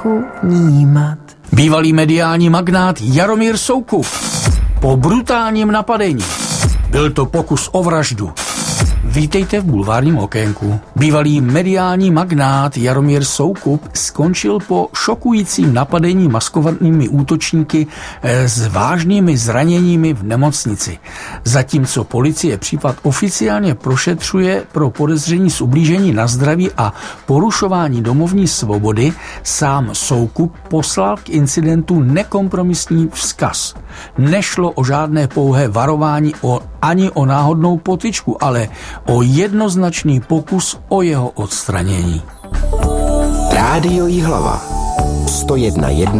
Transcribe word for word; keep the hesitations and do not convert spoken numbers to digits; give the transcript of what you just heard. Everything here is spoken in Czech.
trochu vnímat. Bývalý mediální magnát Jaromír Soukup po brutálním napadení. Byl to pokus o vraždu. Vítejte v bulvárním okénku. Bývalý mediální magnát Jaromír Soukup skončil po šokujícím napadení maskovanými útočníky s vážnými zraněními v nemocnici. Zatímco policie případ oficiálně prošetřuje pro podezření z ublížení na zdraví a porušování domovní svobody, sám Soukup poslal k incidentu nekompromisní vzkaz. Nešlo o žádné pouhé varování o, ani o náhodnou potyčku, ale o jednoznačný pokus o jeho odstranění. Rádio Jihlava sto jedna jedna